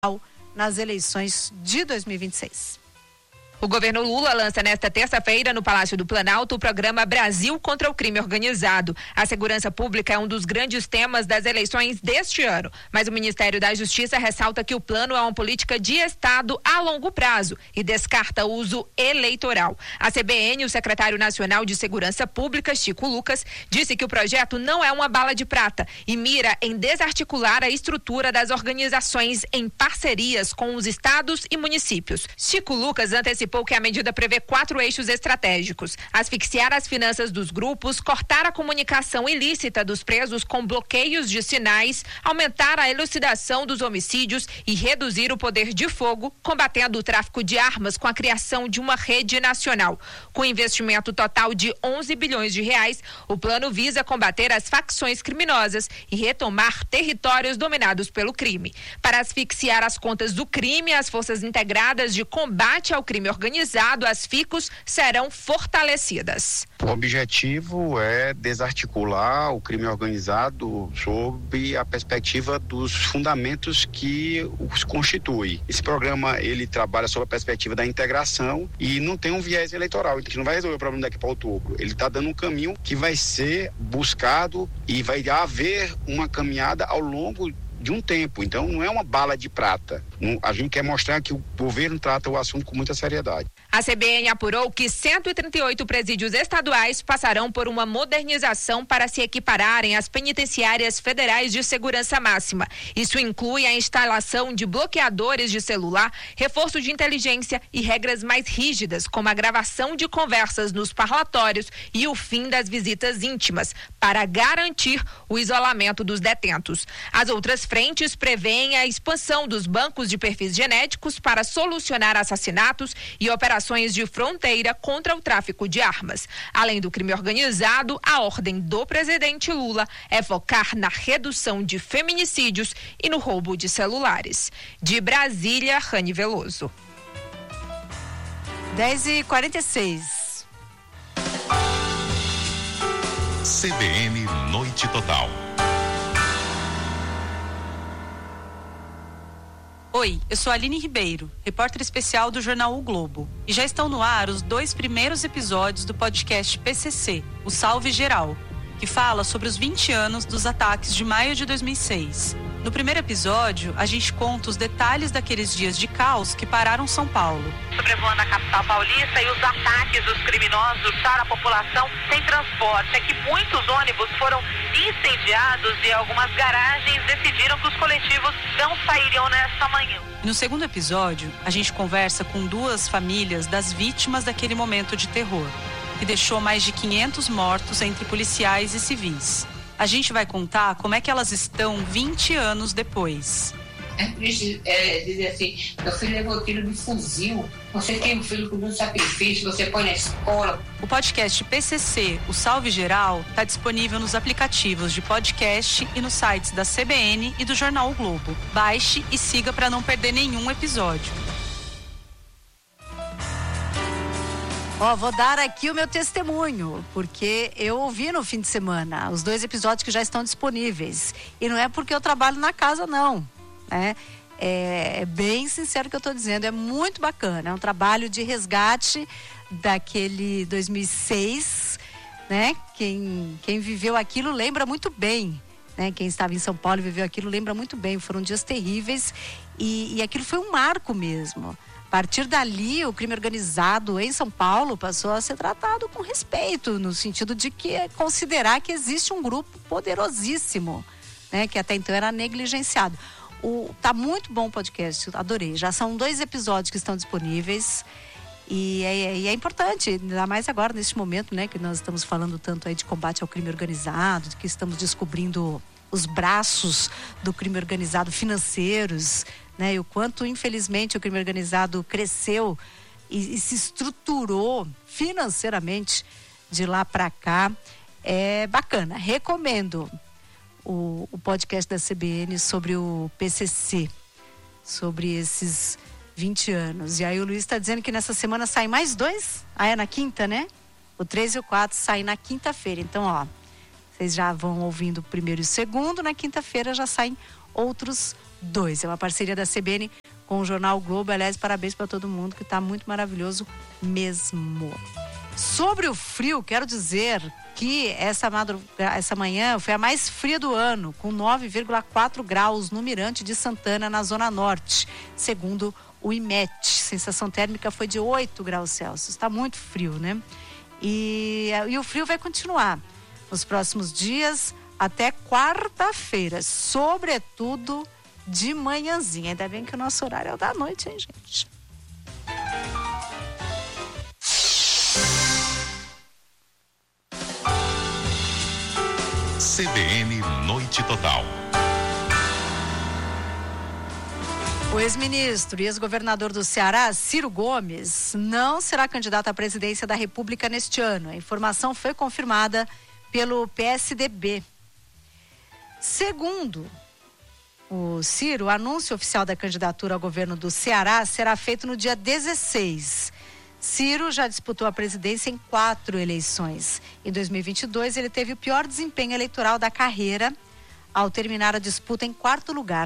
nas eleições de 2026. O governo Lula lança nesta terça-feira no Palácio do Planalto o programa Brasil contra o Crime Organizado. A segurança pública é um dos grandes temas das eleições deste ano, mas o Ministério da Justiça ressalta que o plano é uma política de Estado a longo prazo e descarta o uso eleitoral. A CBN, o secretário nacional de Segurança Pública, Chico Lucas, disse que o projeto não é uma bala de prata e mira em desarticular a estrutura das organizações em parcerias com os estados e municípios. Chico Lucas antecipou que a medida prevê 4 eixos estratégicos: asfixiar as finanças dos grupos, cortar a comunicação ilícita dos presos com bloqueios de sinais, aumentar a elucidação dos homicídios e reduzir o poder de fogo, combatendo o tráfico de armas com a criação de uma rede nacional. Com investimento total de 11 bilhões de reais, o plano visa combater as facções criminosas e retomar territórios dominados pelo crime. Para asfixiar as contas do crime, as Forças Integradas de Combate ao Crime Organizado, as FICOS, serão fortalecidas. O objetivo é desarticular o crime organizado sob a perspectiva dos fundamentos que os constituem. Esse programa, ele trabalha sob a perspectiva da integração e não tem um viés eleitoral, que não vai resolver o problema daqui para outubro. Ele está dando um caminho que vai ser buscado e vai haver uma caminhada ao longo de um tempo. Então não é uma bala de prata. A gente quer mostrar que o governo trata o assunto com muita seriedade. A CBN apurou que 138 presídios estaduais passarão por uma modernização para se equipararem às penitenciárias federais de segurança máxima. Isso inclui a instalação de bloqueadores de celular, reforço de inteligência e regras mais rígidas, como a gravação de conversas nos parlatórios e o fim das visitas íntimas, para garantir o isolamento dos detentos. As outras frentes prevêem a expansão dos bancos de perfis genéticos para solucionar assassinatos e operações de fronteira contra o tráfico de armas. Além do crime organizado, a ordem do presidente Lula é focar na redução de feminicídios e no roubo de celulares. De Brasília, Rani Veloso. 10h46. CBN Noite Total. Oi, eu sou a Aline Ribeiro, repórter especial do jornal O Globo. E já estão no ar os 2 primeiros episódios do podcast PCC, o Salve Geral, que fala sobre os 20 anos dos ataques de maio de 2006. No primeiro episódio, a gente conta os detalhes daqueles dias de caos que pararam São Paulo. Sobrevoando a capital paulista e os ataques dos criminosos para a população sem transporte. É que muitos ônibus foram incendiados e algumas garagens decidiram que os coletivos não sairiam nesta manhã. No segundo episódio, a gente conversa com 2 famílias das vítimas daquele momento de terror, que deixou mais de 500 mortos entre policiais e civis. A gente vai contar como é que elas estão 20 anos depois. É triste dizer assim, meu filho levou tiro de fuzil, você tem um filho com muito sacrifício, você põe na escola. O podcast PCC, o Salve Geral, está disponível nos aplicativos de podcast e nos sites da CBN e do Jornal O Globo. Baixe e siga para não perder nenhum episódio. Vou dar aqui o meu testemunho, porque eu ouvi no fim de semana os 2 episódios que já estão disponíveis. E não é porque eu trabalho na casa, não. É bem sincero o que eu estou dizendo, é muito bacana. É um trabalho de resgate daquele 2006, né? Quem viveu aquilo lembra muito bem, né? Quem estava em São Paulo e viveu aquilo lembra muito bem. Foram dias terríveis e aquilo foi um marco mesmo. A partir dali, o crime organizado em São Paulo passou a ser tratado com respeito, no sentido de considerar que existe um grupo poderosíssimo, né, que até então era negligenciado. Tá muito bom o podcast, adorei. Já são 2 episódios que estão disponíveis e é importante, ainda mais agora neste momento, né, que nós estamos falando tanto aí de combate ao crime organizado, de que estamos descobrindo os braços do crime organizado financeiros, né? E o quanto, infelizmente, o crime organizado cresceu e se estruturou financeiramente de lá para cá. É bacana. Recomendo o podcast da CBN sobre o PCC, sobre esses 20 anos. E aí o Luiz está dizendo que nessa semana saem mais 2. É na quinta, né? O 3 e o 4 saem na quinta-feira. Então, vocês já vão ouvindo o primeiro e o segundo. Na quinta-feira já saem outros 2. É uma parceria da CBN com o Jornal o Globo. Aliás, parabéns para todo mundo, que está muito maravilhoso mesmo. Sobre o frio, quero dizer que essa manhã foi a mais fria do ano, com 9,4 graus no Mirante de Santana, na Zona Norte, segundo o IMET. Sensação térmica foi de 8 graus Celsius. Está muito frio, né? E o frio vai continuar nos próximos dias até quarta-feira, sobretudo de manhãzinha. Ainda bem que o nosso horário é o da noite, hein, gente? CBN Noite Total. O ex-ministro e ex-governador do Ceará, Ciro Gomes, não será candidato à presidência da República neste ano. A informação foi confirmada pelo PSDB. Segundo o Ciro, o anúncio oficial da candidatura ao governo do Ceará será feito no dia 16. Ciro já disputou a presidência em 4 eleições. Em 2022, ele teve o pior desempenho eleitoral da carreira, ao terminar a disputa em 4º lugar.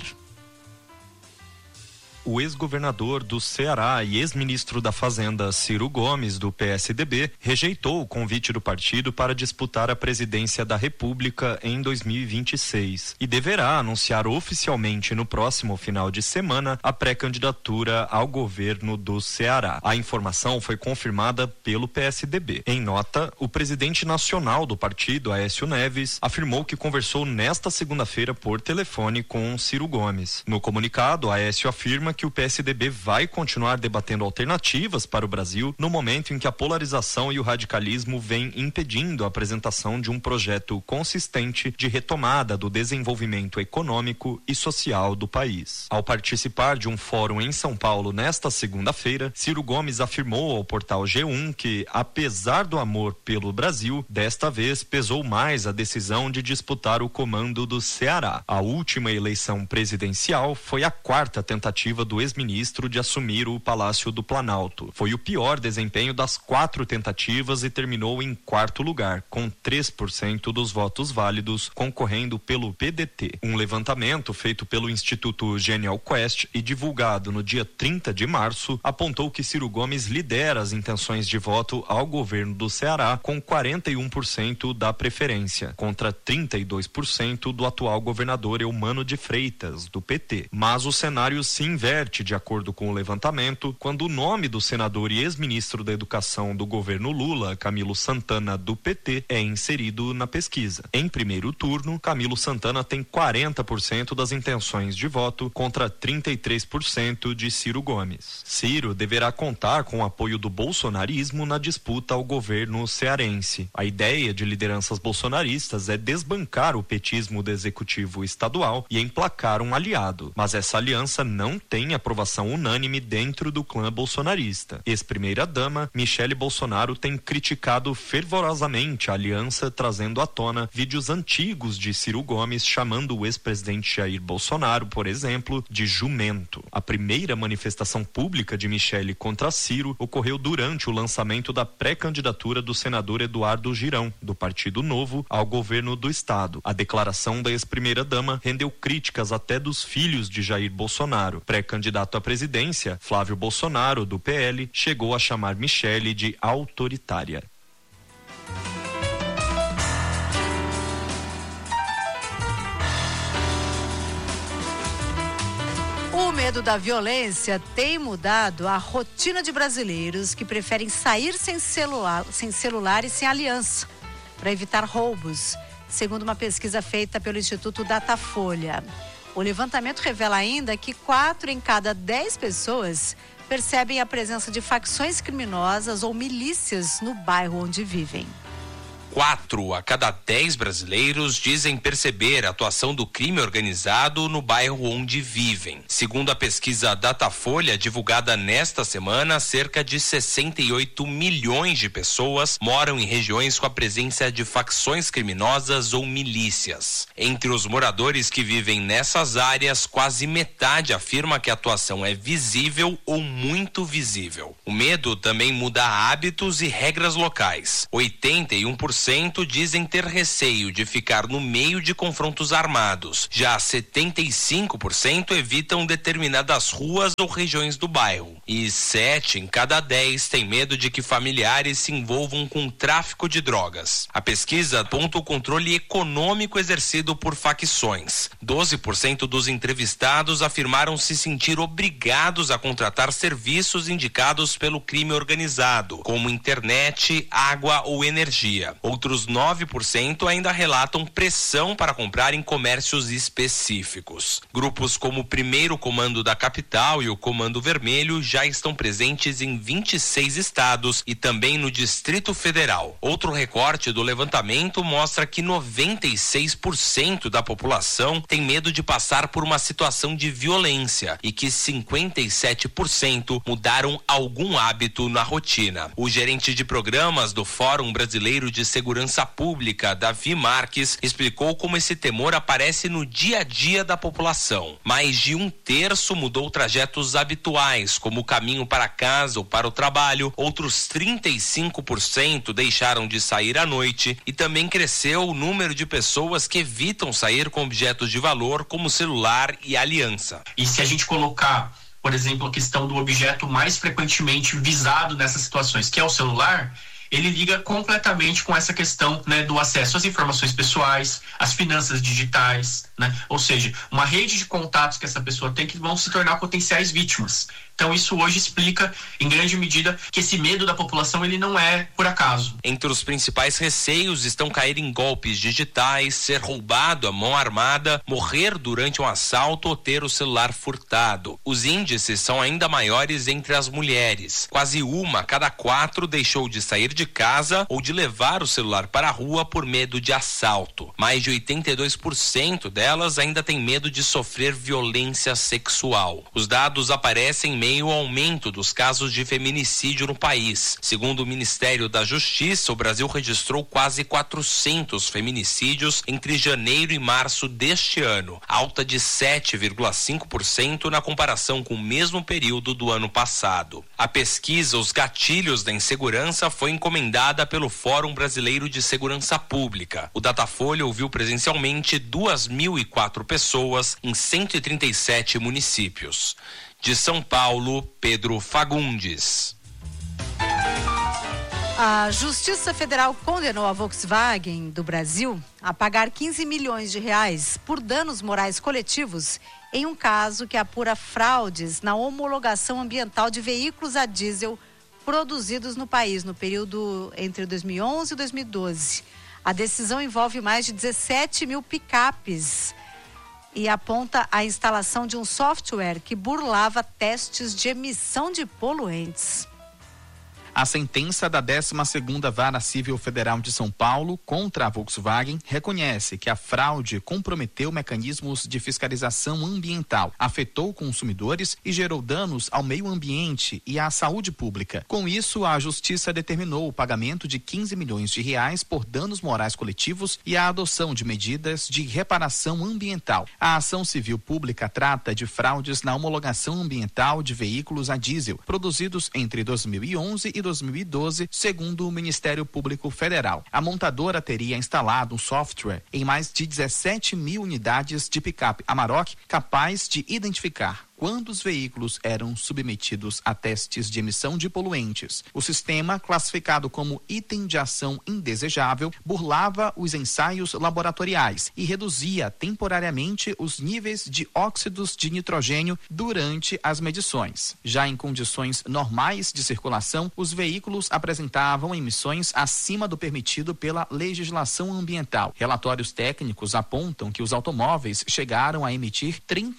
O ex-governador do Ceará e ex-ministro da Fazenda, Ciro Gomes, do PSDB, rejeitou o convite do partido para disputar a presidência da República em 2026 e deverá anunciar oficialmente no próximo final de semana a pré-candidatura ao governo do Ceará. A informação foi confirmada pelo PSDB. Em nota, o presidente nacional do partido, Aécio Neves, afirmou que conversou nesta segunda-feira por telefone com Ciro Gomes. No comunicado, Aécio afirma que o PSDB vai continuar debatendo alternativas para o Brasil no momento em que a polarização e o radicalismo vêm impedindo a apresentação de um projeto consistente de retomada do desenvolvimento econômico e social do país. Ao participar de um fórum em São Paulo nesta segunda-feira, Ciro Gomes afirmou ao portal G1 que, apesar do amor pelo Brasil, desta vez pesou mais a decisão de disputar o comando do Ceará. A última eleição presidencial foi a 4ª tentativa do ex-ministro de assumir o Palácio do Planalto. Foi o pior desempenho das 4 tentativas e terminou em 4º lugar, com 3% dos votos válidos, concorrendo pelo PDT. Um levantamento feito pelo Instituto Genial Quest e divulgado no dia 30 de março apontou que Ciro Gomes lidera as intenções de voto ao governo do Ceará com 41% da preferência, contra 32% do atual governador Eumano de Freitas, do PT. Mas o cenário se inverte de acordo com o levantamento, quando o nome do senador e ex-ministro da Educação do governo Lula, Camilo Santana, do PT, é inserido na pesquisa. Em primeiro turno, Camilo Santana tem 40% das intenções de voto contra 33% de Ciro Gomes. Ciro deverá contar com o apoio do bolsonarismo na disputa ao governo cearense. A ideia de lideranças bolsonaristas é desbancar o petismo do executivo estadual e emplacar um aliado, mas essa aliança não tem aprovação unânime dentro do clã bolsonarista. Ex-primeira-dama, Michele Bolsonaro, tem criticado fervorosamente a aliança, trazendo à tona vídeos antigos de Ciro Gomes chamando o ex-presidente Jair Bolsonaro, por exemplo, de jumento. A primeira manifestação pública de Michele contra Ciro ocorreu durante o lançamento da pré-candidatura do senador Eduardo Girão, do Partido Novo, ao governo do estado. A declaração da ex-primeira-dama rendeu críticas até dos filhos de Jair Bolsonaro. Pré-candidato à presidência, Flávio Bolsonaro, do PL, chegou a chamar Michele de autoritária. O medo da violência tem mudado a rotina de brasileiros que preferem sair sem celular e sem aliança para evitar roubos, segundo uma pesquisa feita pelo Instituto Datafolha. O levantamento revela ainda que 4 em cada 10 pessoas percebem a presença de facções criminosas ou milícias no bairro onde vivem. 4 a cada 10 brasileiros dizem perceber a atuação do crime organizado no bairro onde vivem. Segundo a pesquisa Datafolha, divulgada nesta semana, cerca de 68 milhões de pessoas moram em regiões com a presença de facções criminosas ou milícias. Entre os moradores que vivem nessas áreas, quase metade afirma que a atuação é visível ou muito visível. O medo também muda hábitos e regras locais. 81% 30% dizem ter receio de ficar no meio de confrontos armados. Já 75% evitam determinadas ruas ou regiões do bairro. E 7 em cada 10 têm medo de que familiares se envolvam com tráfico de drogas. A pesquisa aponta o controle econômico exercido por facções. 12% dos entrevistados afirmaram se sentir obrigados a contratar serviços indicados pelo crime organizado, como internet, água ou energia. Outros 9% ainda relatam pressão para comprar em comércios específicos. Grupos como o Primeiro Comando da Capital e o Comando Vermelho já estão presentes em 26 estados e também no Distrito Federal. Outro recorte do levantamento mostra que 96% da população tem medo de passar por uma situação de violência e que 57% mudaram algum hábito na rotina. O gerente de programas do Fórum Brasileiro de Segurança Pública, Davi Marques, explicou como esse temor aparece no dia a dia da população. Mais de 1/3 mudou trajetos habituais, como o caminho para casa ou para o trabalho. Outros 35% deixaram de sair à noite e também cresceu o número de pessoas que evitam sair com objetos de valor como celular e aliança. E se a gente colocar, por exemplo, a questão do objeto mais frequentemente visado nessas situações, que é o celular, ele liga completamente com essa questão, né, do acesso às informações pessoais, às finanças digitais, né? Ou seja, uma rede de contatos que essa pessoa tem que vão se tornar potenciais vítimas. Então isso hoje explica, em grande medida, que esse medo da população ele não é por acaso. Entre os principais receios estão cair em golpes digitais, ser roubado à mão armada, morrer durante um assalto ou ter o celular furtado. Os índices são ainda maiores entre as mulheres. Quase 1 a cada 4 deixou de sair de casa ou de levar o celular para a rua por medo de assalto. Mais de 82% delas ainda têm medo de sofrer violência sexual. Os dados aparecem em meio ao aumento dos casos de feminicídio no país. Segundo o Ministério da Justiça, o Brasil registrou quase 400 feminicídios entre janeiro e março deste ano, alta de 7,5% na comparação com o mesmo período do ano passado. A pesquisa Os Gatilhos da Insegurança foi encomendada pelo Fórum Brasileiro de Segurança Pública. O Datafolha ouviu presencialmente 2.004 pessoas em 137 municípios. De São Paulo, Pedro Fagundes. A Justiça Federal condenou a Volkswagen do Brasil a pagar 15 milhões de reais por danos morais coletivos em um caso que apura fraudes na homologação ambiental de veículos a diesel produzidos no país no período entre 2011 e 2012. A decisão envolve mais de 17 mil picapes e aponta a instalação de um software que burlava testes de emissão de poluentes. A sentença da 12ª Vara Civil Federal de São Paulo contra a Volkswagen reconhece que a fraude comprometeu mecanismos de fiscalização ambiental, afetou consumidores e gerou danos ao meio ambiente e à saúde pública. Com isso, a Justiça determinou o pagamento de 15 milhões de reais por danos morais coletivos e a adoção de medidas de reparação ambiental. A ação civil pública trata de fraudes na homologação ambiental de veículos a diesel, produzidos entre 2011 e 2012, segundo o Ministério Público Federal. A montadora teria instalado um software em mais de 17 mil unidades de picape Amarok capaz de identificar quando os veículos eram submetidos a testes de emissão de poluentes. O sistema, classificado como item de ação indesejável, burlava os ensaios laboratoriais e reduzia temporariamente os níveis de óxidos de nitrogênio durante as medições. Já em condições normais de circulação, os veículos apresentavam emissões acima do permitido pela legislação ambiental. Relatórios técnicos apontam que os automóveis chegaram a emitir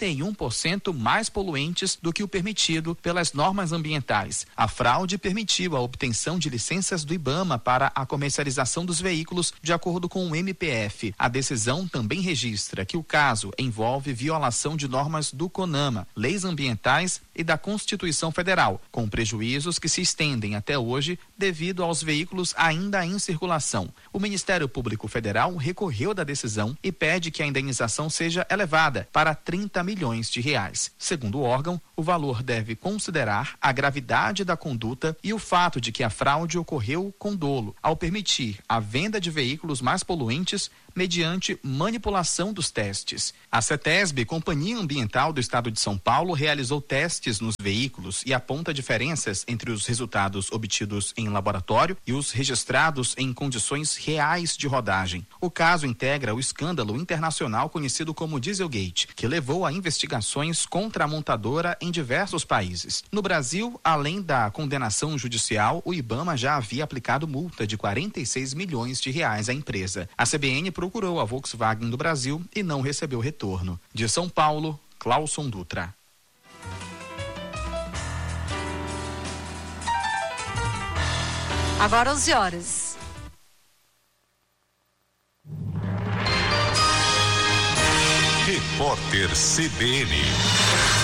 31% mais poluentes do que o permitido pelas normas ambientais. A fraude permitiu a obtenção de licenças do IBAMA para a comercialização dos veículos, de acordo com o MPF. A decisão também registra que o caso envolve violação de normas do CONAMA, leis ambientais e da Constituição Federal, com prejuízos que se estendem até hoje devido aos veículos ainda em circulação. O Ministério Público Federal recorreu da decisão e pede que a indenização seja elevada para 30 milhões de reais. Segundo o órgão, o valor deve considerar a gravidade da conduta e o fato de que a fraude ocorreu com dolo, ao permitir a venda de veículos mais poluentes mediante manipulação dos testes. A CETESB, Companhia Ambiental do Estado de São Paulo, realizou testes nos veículos e aponta diferenças entre os resultados obtidos em laboratório e os registrados em condições reais de rodagem. O caso integra o escândalo internacional conhecido como Dieselgate, que levou a investigações contra a montadora em diversos países. No Brasil, além da condenação judicial, o IBAMA já havia aplicado multa de 46 milhões de reais à empresa. A CBN procurou a Volkswagen do Brasil e não recebeu retorno. De São Paulo, Clauson Dutra. Agora 11 horas. Repórter CBN.